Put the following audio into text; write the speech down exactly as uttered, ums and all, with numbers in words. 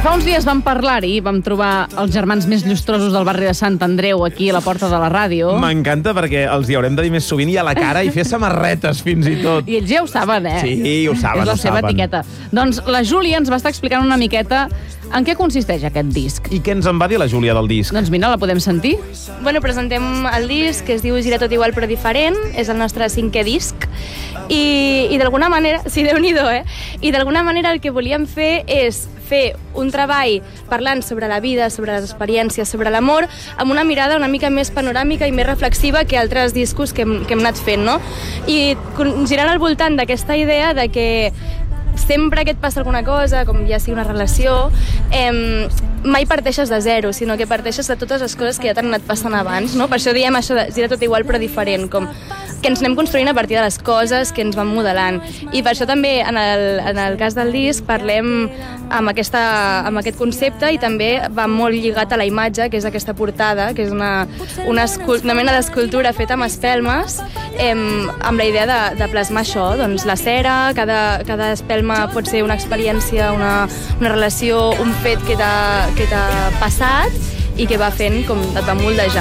fa uns dies vam parlar-hi, vam trobar els germans més llustrosos del barri de Sant Andreu aquí a la porta de la ràdio. M'encanta perquè els hi haurem de dir més sovint i a la cara i fer samarretes fins i tot. I ells ja ho saben, eh? Sí, ho saben, És la ho seva saben. etiqueta. Doncs la Júlia ens va estar explicant una miqueta en què consisteix aquest disc. I què ens en va dir la Júlia del disc? Doncs mira, la podem sentir. Bueno, presentem el disc que es diu Gira tot igual però diferent, és el nostre cinquè disc i, i d'alguna manera, sí, Déu-n'hi-do, eh? I d'alguna manera el que volíem fer és fer un treball parlant sobre la vida, sobre les experiències, sobre l'amor, amb una mirada una mica més panoràmica i més reflexiva que altres discos que hem, que hem anat fent, no? I girant al voltant d'aquesta idea de que sempre que et passa alguna cosa, com ja sigui una relació, eh, mai parteixes de zero, sinó que parteixes de totes les coses que ja t'han anat passant abans, no? Per això diem això de gira tot igual però diferent, com que ens anem construint a partir de les coses que ens van modelant. I per això també, en el, en el cas del disc, parlem amb, aquesta, amb aquest concepte i també va molt lligat a la imatge, que és aquesta portada, que és una, una, una mena d'escultura feta amb espelmes, eh, amb la idea de, de plasmar això, doncs la cera, cada, cada espelma pot ser una experiència, una, una relació, un fet que t'ha que t'ha passat i que va fent com et va moldejant.